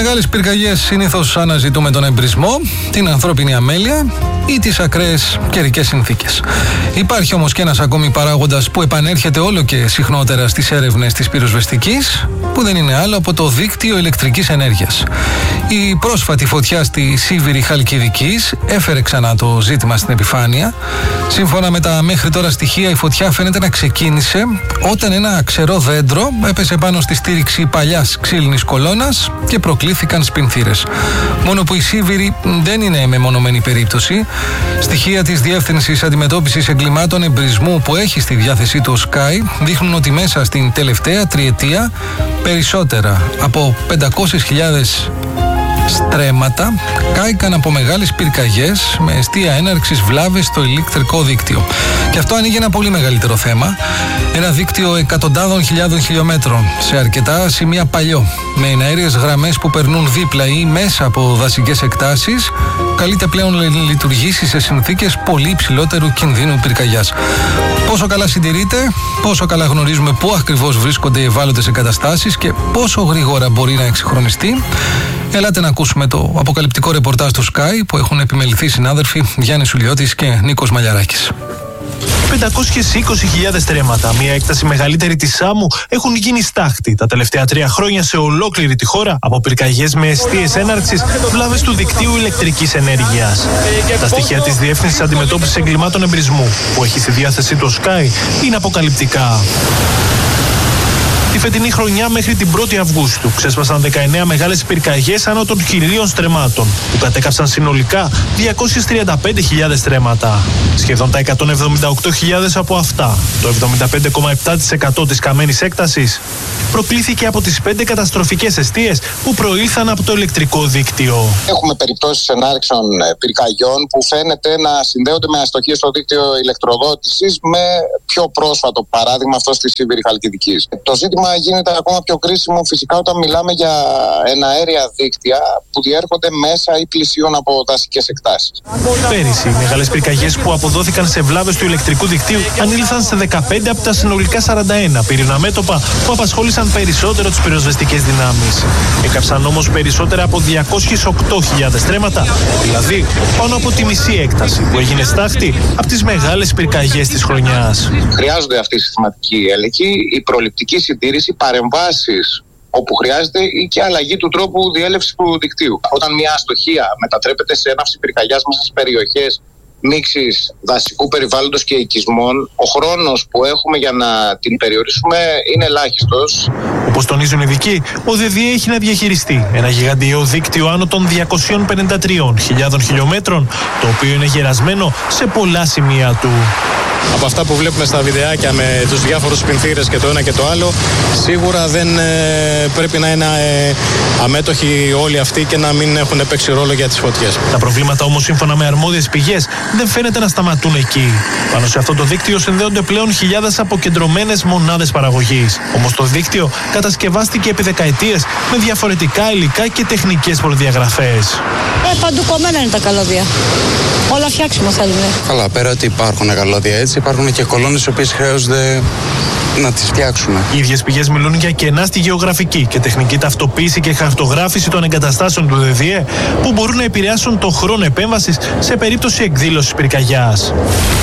μεγάλες πυρκαγιές συνήθως αναζητούμε τον εμπρισμό, την ανθρώπινη αμέλεια ή τις ακραίες καιρικές συνθήκες. Υπάρχει όμως και ένας ακόμη παράγοντας που επανέρχεται όλο και συχνότερα στις έρευνες της πυροσβεστικής, που δεν είναι άλλο από το δίκτυο ηλεκτρικής ενέργειας. Η πρόσφατη φωτιά στη Σίβηρη Χαλκιδικής έφερε ξανά το ζήτημα στην επιφάνεια. Σύμφωνα με τα μέχρι τώρα στοιχεία, η φωτιά φαίνεται να ξεκίνησε όταν ένα ξερό δέντρο έπεσε πάνω στη στήριξη παλιάς ξύλινης κολόνας και προκλήθηκαν σπινθήρες. Μόνο που η Σίβηρη δεν είναι μεμονωμένη περίπτωση. Στοιχεία της Διεύθυνσης Αντιμετώπισης Εγκλημάτων Εμπρισμού που έχει στη διάθεσή του ο Sky δείχνουν ότι μέσα στην τελευταία τριετία περισσότερα από 500.000 στρέμματα κάηκαν από μεγάλες πυρκαγιές με αιστεία έναρξης βλάβες στο ηλεκτρικό δίκτυο. Και αυτό ανοίγει ένα πολύ μεγαλύτερο θέμα. Ένα δίκτυο εκατοντάδων χιλιάδων χιλιόμετρων σε αρκετά σημεία παλιό, με εναέριες γραμμές που περνούν δίπλα ή μέσα από δασικές εκτάσεις, καλείται πλέον να λειτουργήσει σε συνθήκες πολύ υψηλότερου κινδύνου πυρκαγιάς. Πόσο καλά συντηρείται, πόσο καλά γνωρίζουμε πού ακριβώς βρίσκονται οι ευάλωτες εγκαταστάσεις και πόσο γρήγορα μπορεί να εξυγχρονιστεί. Ελάτε να ακούσουμε το αποκαλυπτικό ρεπορτάζ του Sky που έχουν επιμεληθεί οι συνάδελφοι Γιάννης Σουλιώτης και Νίκος Μαλιαράκης. 520.000 στρέμματα, μια έκταση μεγαλύτερη της Σάμου, έχουν γίνει στάχτη τα τελευταία 3 χρόνια σε ολόκληρη τη χώρα από πυρκαγιές με αιστείες έναρξης, βλάβες του δικτύου ηλεκτρικής ενέργειας. Τα στοιχεία της Διεύθυνσης Αντιμετώπισης Εγκλημάτων Εμπρισμού που έχει στη διάθεσή του Sky είναι αποκαλυπτικά. Τη φετινή χρονιά μέχρι την 1η Αυγούστου ξέσπασαν 19 μεγάλες πυρκαγιές άνω των 1.000 στρεμμάτων, που κατέκαψαν συνολικά 235.000 στρέμματα. Σχεδόν τα 178.000 από αυτά, το 75,7% της καμένης έκτασης, προκλήθηκε από τις 5 καταστροφικές αιστείες που προήλθαν από το ηλεκτρικό δίκτυο. Έχουμε περιπτώσεις ενάρξεων πυρκαγιών που φαίνεται να συνδέονται με αστοχίες στο δίκτυο ηλεκτροδότησης, με πιο πρόσφατο παράδειγμα αυτό στη Σίβηρη Χαλκιδικής. Το ζήτημα γίνεται ακόμα πιο κρίσιμο φυσικά όταν μιλάμε για εναέρια δίκτυα που διέρχονται μέσα ή πλησίων από δασικές εκτάσεις. Πέρυσι, οι μεγάλες πυρκαγιές που αποδόθηκαν σε βλάβες του ηλεκτρικού δικτύου ανήλθαν σε 15 από τα συνολικά 41 πυρηνά μέτωπα που απασχόλησαν περισσότερο τις πυροσβεστικές δυνάμεις. Έκαψαν όμως περισσότερα από 208.000 στρέμματα, δηλαδή πάνω από τη μισή έκταση που έγινε στάχτη από τις μεγάλες πυρκαγιές της χρονιάς. Χρειάζονται αυτή η συστηματική έλεγχη, η προληπτική συντήρηση, παρεμβάσεις όπου χρειάζεται ή και αλλαγή του τρόπου διέλευσης του δικτύου. Όταν μια αστοχία μετατρέπεται σε έναυση πυρκαγιάς μέσα στις περιοχές μίξης δασικού περιβάλλοντος και οικισμών, ο χρόνος που έχουμε για να την περιορίσουμε είναι ελάχιστος. Όπως τονίζουν οι ειδικοί, ο ΔΔΕ έχει να διαχειριστεί ένα γιγαντιαίο δίκτυο άνω των 253.000 χιλιόμετρων, το οποίο είναι γερασμένο σε πολλά σημεία του. Από αυτά που βλέπουμε στα βιντεάκια με τους διάφορους σπινθήρες και το ένα και το άλλο, σίγουρα δεν πρέπει να είναι αμέτωχοι όλοι αυτοί και να μην έχουν παίξει ρόλο για τις φωτιές. Τα προβλήματα όμως, σύμφωνα με αρμόδιες πηγές, δεν φαίνεται να σταματούν εκεί. Πάνω σε αυτό το δίκτυο συνδέονται πλέον χιλιάδες αποκεντρωμένες μονάδες παραγωγής. Όμως το δίκτυο κατασκευάστηκε επί δεκαετίες με διαφορετικά υλικά και τεχνικές προδιαγραφές. Παντού κομμένα είναι τα καλώδια. Όλα φτιάξιμο θέλουν. Καλά, πέρα ότι υπάρχουν καλώδια έτσι, υπάρχουν και κολόνες οι οποίες χρειάζονται να τις φτιάξουμε. Οι ίδιες πηγές μιλούν για κενά στη γεωγραφική και τεχνική ταυτοποίηση και χαρτογράφηση των εγκαταστάσεων του ΔΔΕ που μπορούν να επηρεάσουν το χρόνο επέμβασης σε περίπτωση εκδήλωσης πυρκαγιάς.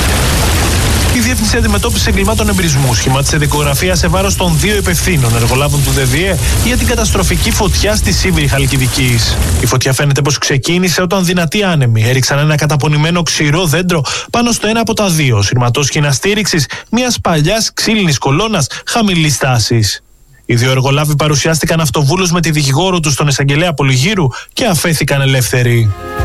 Η Διεύθυνση Αντιμετώπισης Εγκλημάτων Εμπρισμού σχημάτισε δικογραφία σε βάρος των 2 υπευθύνων εργολάβων του ΔΔΕ για την καταστροφική φωτιά στη Σίβηρη Χαλκιδικής. Η φωτιά φαίνεται πως ξεκίνησε όταν δυνατοί άνεμοι έριξαν ένα καταπονημένο ξηρό δέντρο πάνω στο ένα από τα 2 σειρματόσχηνα στήριξης μιας παλιάς ξύλινης κολόνας χαμηλής τάσης. Οι 2 εργολάβοι παρουσιάστηκαν αυτοβούλως με τη δικηγόρο τους στον εισαγγελέα Πολυγύρου και αφέθηκαν ελεύθεροι.